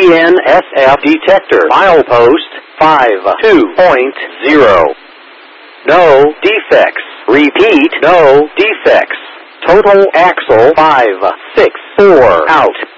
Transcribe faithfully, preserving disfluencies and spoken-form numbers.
N S F detector. Milepost five two point zero. No defects. Repeat, no defects. Total axle five six four out.